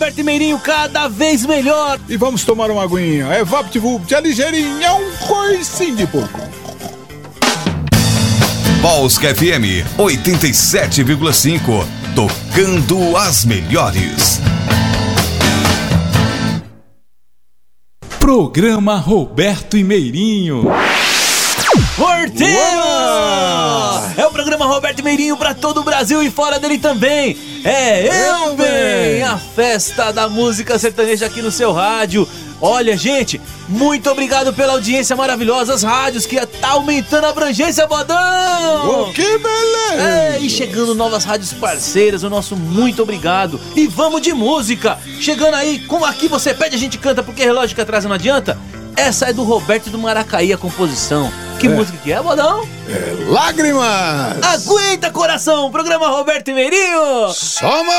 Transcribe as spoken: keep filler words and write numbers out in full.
Roberto Meirinho cada vez melhor. E vamos tomar uma aguinha. É VaptVupt, é ligeirinho, é um coicinho de pouco. Polska F M oitenta e sete vírgula cinco, tocando as melhores. Programa Roberto e Meirinho. Porteiro! É o programa Roberto Meirinho pra todo o Brasil e fora dele também. É Eu Bem, a festa da música sertaneja aqui no seu rádio. Olha, gente, muito obrigado pela audiência maravilhosa, as rádios que tá aumentando a abrangência, Bodão! Oh, que beleza! É, e chegando novas rádios parceiras, o nosso muito obrigado. E vamos de música! Chegando aí, como aqui você pede, a gente canta, porque relógio que atrasa não adianta. Essa é do Roberto do Maracaí, a composição. Que é. música que é, Bodão? É Lágrimas! Aguenta, coração! Programa Roberto e Meirinho! Soma!